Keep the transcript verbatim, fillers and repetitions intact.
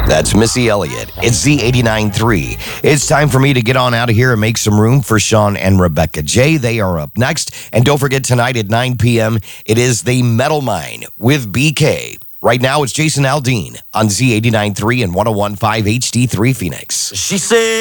That's Missy Elliott. It's Z eighty-nine three. It's time for me to get on out of here and make some room for Sean and Rebecca J. They are up next. And don't forget, tonight at nine p.m., it is the Metal Mine with B K. Right now, it's Jason Aldean on Z eighty-nine three and one oh one point five H D three Phoenix. She said...